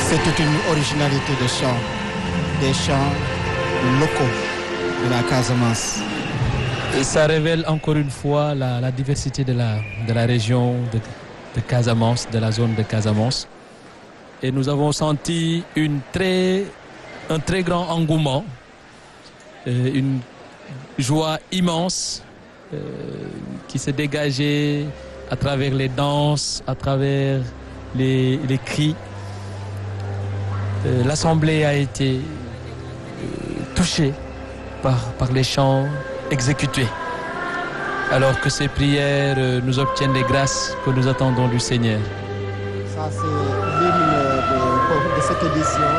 C'était une originalité de chant, des chants locaux de la Casamance. Et ça révèle encore une fois la diversité de la région de Casamance, de la zone de Casamance. Et nous avons senti un très grand engouement, une joie immense qui s'est dégagée à travers les danses, à travers les cris. L'assemblée a été touchée par les chants exécutés. Alors que ces prières nous obtiennent les grâces que nous attendons du Seigneur. Ça, c'est l'hymne de cette édition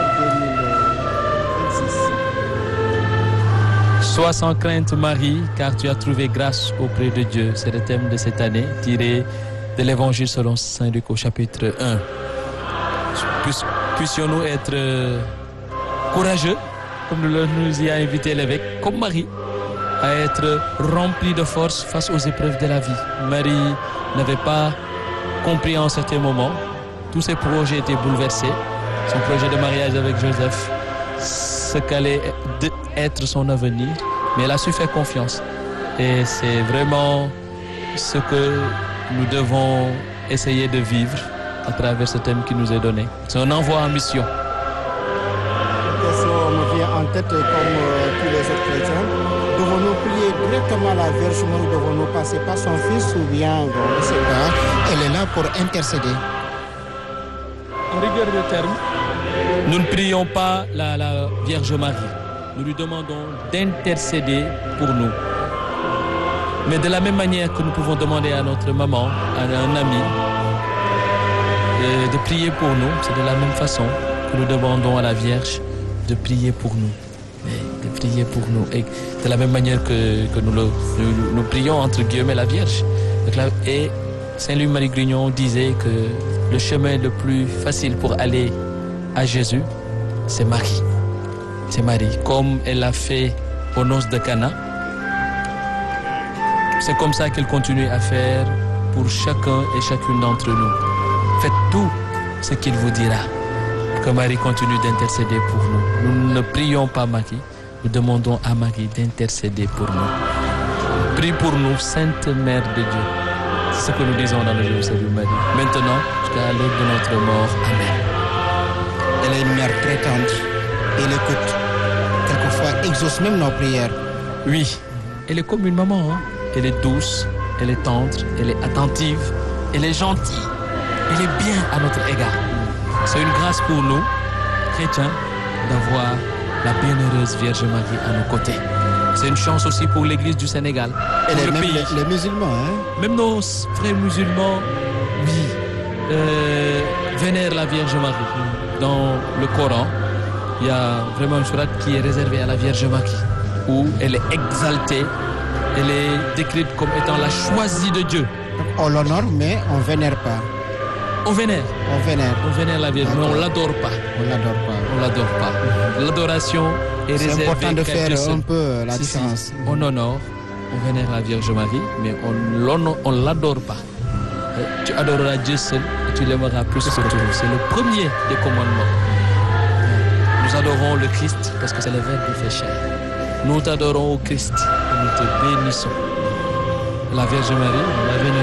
2026. Sois sans crainte, Marie, car tu as trouvé grâce auprès de Dieu. C'est le thème de cette année, tiré de l'Évangile selon saint Luc au chapitre 1. Puissions-nous être courageux, comme nous y a invité l'évêque, comme Marie, à être remplis de force face aux épreuves de la vie. Marie n'avait pas compris en certains moments. Tous ses projets étaient bouleversés. Son projet de mariage avec Joseph, ce qu'allait être son avenir. Mais elle a su faire confiance. Et c'est vraiment ce que nous devons essayer de vivre à travers ce thème qui nous est donné. C'est un envoi en mission. La question me vient en tête comme tous les autres chrétiens. Devons-nous prier directement à la Vierge Marie? Devons-nous passer par son fils ou bien, on ne sait pas, elle est là pour intercéder? En rigueur de terme, nous ne prions pas la Vierge Marie. Nous lui demandons d'intercéder pour nous. Mais de la même manière que nous pouvons demander à notre maman, à un ami, de prier pour nous, c'est de la même façon que nous demandons à la Vierge de prier pour nous. De prier pour nous. Et de la même manière que nous prions entre guillemets la Vierge. Et Saint Louis-Marie Grignon disait que le chemin le plus facile pour aller à Jésus, c'est Marie. C'est Marie. Comme elle l'a fait aux noces de Cana, c'est comme ça qu'elle continue à faire pour chacun et chacune d'entre nous. Faites tout ce qu'il vous dira. Que Marie continue d'intercéder pour nous. Nous ne prions pas Marie, nous demandons à Marie d'intercéder pour nous. Prie pour nous, Sainte Mère de Dieu. C'est ce que nous disons dans le jour de Marie. Maintenant, jusqu'à l'heure de notre mort. Amen. Elle est une mère très tendre. Elle écoute. Quelquefois, exauce même nos prières. Oui, elle est comme une maman. Elle est douce, elle est tendre, elle est attentive, elle est gentille. Elle est bien à notre égard. C'est une grâce pour nous, chrétiens, d'avoir la bienheureuse Vierge Marie à nos côtés. C'est une chance aussi pour l'Église du Sénégal, et pour le même pays. Les musulmans, Même nos frères musulmans, oui, vénèrent la Vierge Marie. Dans le Coran, il y a vraiment une sourate qui est réservée à la Vierge Marie, où elle est exaltée, elle est décrite comme étant la choisie de Dieu. On l'honore, mais on ne vénère pas. On vénère. On vénère. On vénère la Vierge, mais on ne l'adore pas. On ne l'adore pas. On ne l'adore pas. L'adoration est réservée. C'est important de faire un peu la Si. différence. On honore, on vénère la Vierge Marie, mais on ne l'adore pas. Tu adoreras Dieu seul et tu l'aimeras plus que tout. C'est le premier des commandements. Nous adorons le Christ parce que c'est le Verbe qui fait chair. Nous t'adorons au Christ et nous te bénissons. La Vierge Marie, la vénérons.